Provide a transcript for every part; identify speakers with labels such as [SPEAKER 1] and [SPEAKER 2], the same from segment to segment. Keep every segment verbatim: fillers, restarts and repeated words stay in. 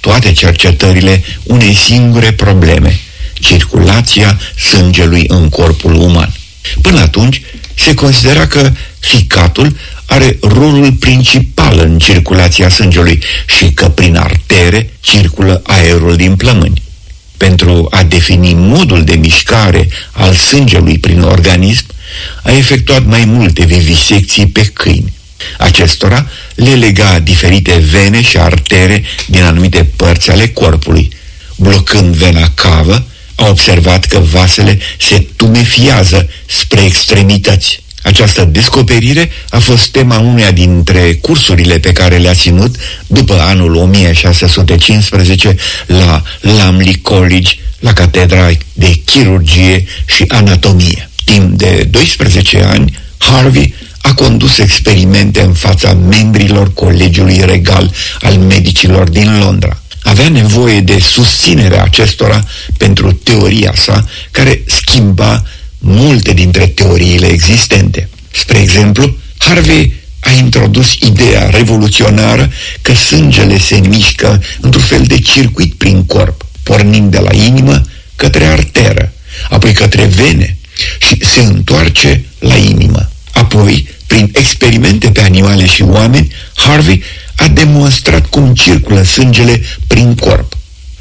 [SPEAKER 1] toate cercetările unei singure probleme: circulația sângelui în corpul uman. Până atunci se considera că ficatul are rolul principal în circulația sângelui și că prin artere circulă aerul din plămâni. Pentru a defini modul de mișcare al sângelui prin organism, a efectuat mai multe vivisecții pe câini. Acestora le lega diferite vene și artere din anumite părți ale corpului. Blocând vena cavă, a observat că vasele se tumefiază spre extremități. Această descoperire a fost tema uneia dintre cursurile pe care le-a ținut după anul o mie șase sute cincisprezece la Lumley College, la catedra de chirurgie și anatomie. Timp de doisprezece ani, Harvey a condus experimente în fața membrilor Colegiului Regal al Medicilor din Londra. Avea nevoie de susținerea acestora pentru teoria sa, care schimba multe dintre teoriile existente. Spre exemplu, Harvey a introdus ideea revoluționară că sângele se mișcă într-un fel de circuit prin corp, pornind de la inimă către arteră, apoi către vene și se întoarce la inimă. Apoi, prin experimente pe animale și oameni, Harvey a demonstrat cum circulă sângele prin corp.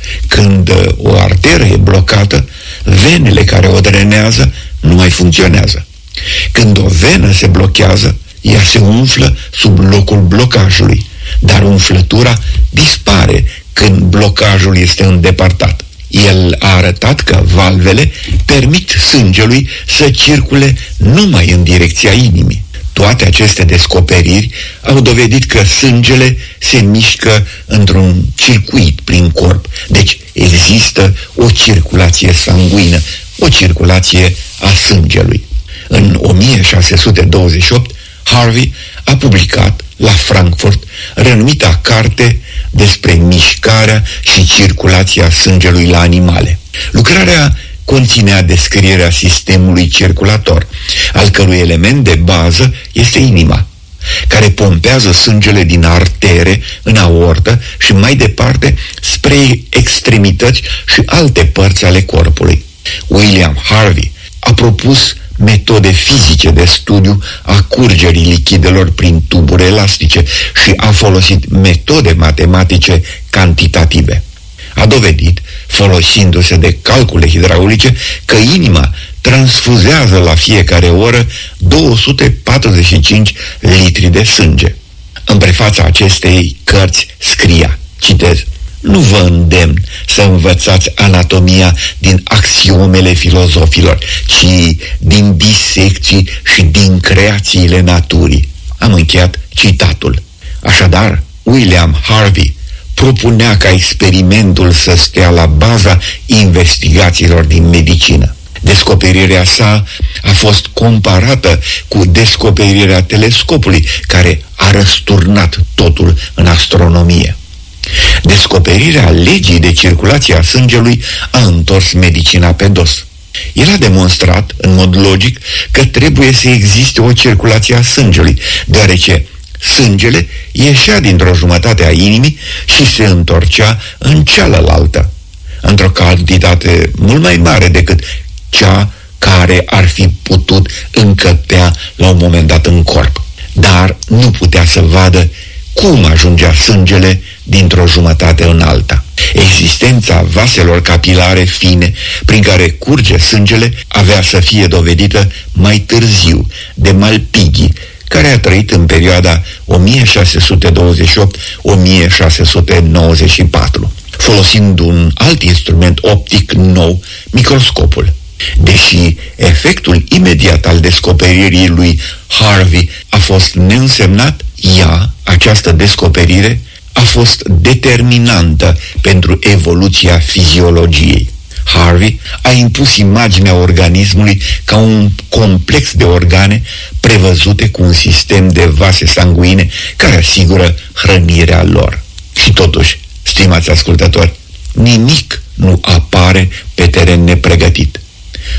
[SPEAKER 1] Când o arteră e blocată, venele care o drenează nu mai funcționează. Când o venă se blochează, ea se umflă sub locul blocajului, dar umflătura dispare când blocajul este îndepărtat. El a arătat că valvele permit sângelui să circule numai în direcția inimii. Toate aceste descoperiri au dovedit că sângele se mișcă într-un circuit prin corp, deci există o circulație sanguină, o circulație a sângelui. În o mie șase sute douăzeci și opt, Harvey a publicat la Frankfurt renumita carte despre mișcarea și circulația sângelui la animale. Lucrarea conținea descrierea sistemului circulator, al cărui element de bază este inima, care pompează sângele din artere în aortă și mai departe spre extremități și alte părți ale corpului. William Harvey a propus metode fizice de studiu a curgerii lichidelor prin tuburi elastice și a folosit metode matematice cantitative. A dovedit, folosindu-se de calcule hidraulice, că inima transfuzează la fiecare oră două sute patruzeci și cinci litri de sânge. În prefața acestei cărți scria, citez: "Nu vă îndemn să învățați anatomia din axiomele filozofilor, ci din disecții și din creațiile naturii." Am încheiat citatul. Așadar, William Harvey propunea ca experimentul să stea la baza investigațiilor din medicină. Descoperirea sa a fost comparată cu descoperirea telescopului, care a răsturnat totul în astronomie. Descoperirea legii de circulație a sângelui a întors medicina pe dos. El a demonstrat, în mod logic, că trebuie să existe o circulație a sângelui, deoarece sângele ieșea dintr-o jumătate a inimii și se întorcea în cealaltă, într-o cantitate mult mai mare decât cea care ar fi putut încăpea la un moment dat în corp. Dar nu putea să vadă cum ajungea sângele dintr-o jumătate în alta. Existența vaselor capilare fine prin care curge sângele avea să fie dovedită mai târziu de Malpighi, care a trăit în perioada o mie șase sute douăzeci și opt - o mie șase sute nouăzeci și patru, folosind un alt instrument optic nou, microscopul. Deși efectul imediat al descoperirii lui Harvey a fost neînsemnat, ea, această descoperire, a fost determinantă pentru evoluția fiziologiei. Harvey a impus imaginea organismului ca un complex de organe prevăzute cu un sistem de vase sanguine care asigură hrănirea lor. Și totuși, stimați ascultători, nimic nu apare pe teren nepregătit.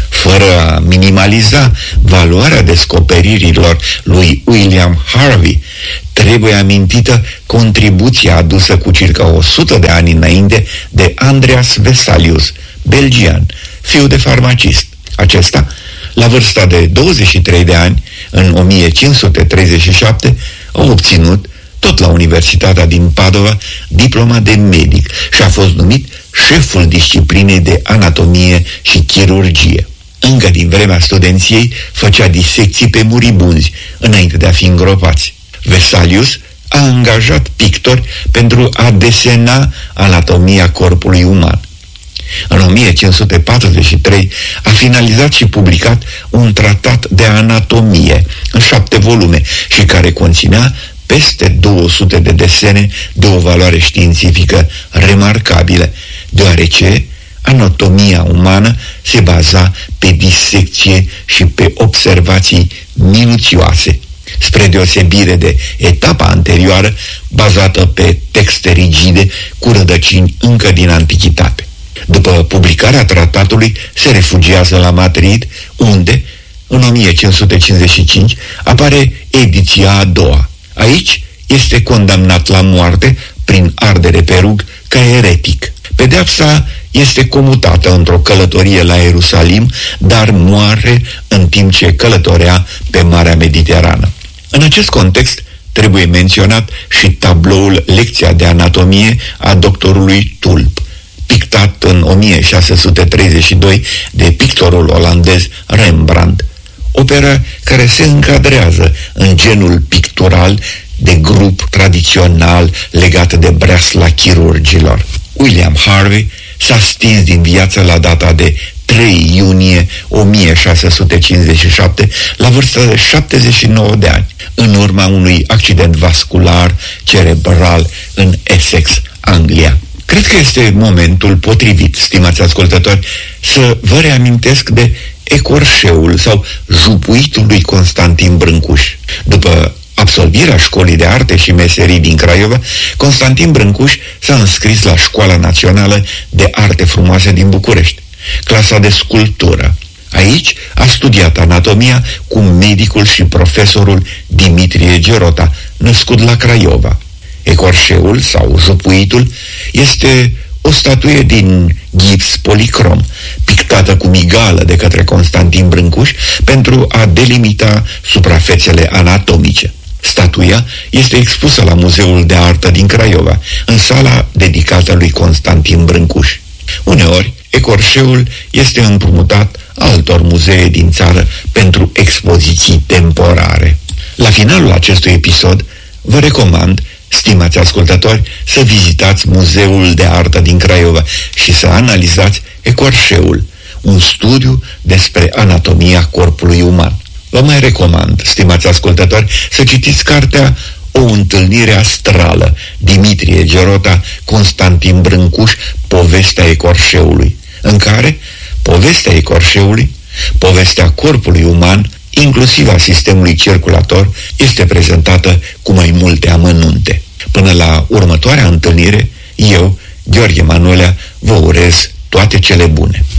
[SPEAKER 1] fără a minimaliza valoarea descoperirilor lui William Harvey, trebuie amintită contribuția adusă cu circa o sută de ani înainte de Andreas Vesalius, belgian, fiu de farmacist. Acesta, la vârsta de douăzeci și trei de ani, în o mie cinci sute treizeci și șapte, a obținut, tot la Universitatea din Padova, diploma de medic și a fost numit șeful disciplinei de anatomie și chirurgie. Încă din vremea studenției făcea disecții pe muribunzi, înainte de a fi îngropați. Vesalius a angajat pictori pentru a desena anatomia corpului uman. În o mie cinci sute patruzeci și trei a finalizat și publicat un tratat de anatomie în șapte volume și care conținea peste două sute de desene de o valoare științifică remarcabilă, deoarece anatomia umană se baza pe disecție și pe observații minuțioase, spre deosebire de etapa anterioară, bazată pe texte rigide cu rădăcini încă din antichitate. După publicarea tratatului, se refugiază la Madrid, unde, în o mie cinci sute cincizeci și cinci, apare ediția a doua. Aici este condamnat la moarte prin ardere pe rug ca eretic. Pedeapsa este comutată într-o călătorie la Ierusalim, dar moare în timp ce călătorea pe Marea Mediterană. În acest context trebuie menționat și tabloul Lecția de anatomie a doctorului Tulp, pictat în o mie șase sute treizeci și doi de pictorul olandez Rembrandt, operă care se încadrează în genul pictural de grup tradițional legat de breasla chirurgilor. William Harvey s-a stins din viață la data de trei iunie o mie șase sute cincizeci și șapte, la vârsta de șaptezeci și nouă de ani, în urma unui accident vascular cerebral în Essex, Anglia. Cred că este momentul potrivit, stimați ascultători, să vă reamintesc de ecorșeul sau jupuitul lui Constantin Brâncuș. După absolvirea școlii de arte și meserii din Craiova, Constantin Brâncuș s-a înscris la Școala Națională de Arte Frumoase din București, clasa de sculptură. Aici a studiat anatomia cu medicul și profesorul Dimitrie Gerota, născut la Craiova. Ecorșeul sau jupuitul este o statuie din gips policrom, pictată cu migală de către Constantin Brâncuș pentru a delimita suprafețele anatomice. Statuia este expusă la Muzeul de Artă din Craiova, în sala dedicată lui Constantin Brâncuș. Uneori, ecorșeul este împrumutat altor muzee din țară pentru expoziții temporare. La finalul acestui episod, vă recomand, stimați ascultători, să vizitați Muzeul de Artă din Craiova și să analizați ecorșeul, un studiu despre anatomia corpului uman. Vă mai recomand, stimați ascultători, să citiți cartea O întâlnire astrală, Dimitrie Gerota, Constantin Brâncuș, Povestea ecorșeului, în care povestea ecorșeului, povestea corpului uman, inclusiv a sistemului circulator, este prezentată cu mai multe amănunte. Până la următoarea întâlnire, eu, Gheorghe Manolea, vă urez toate cele bune.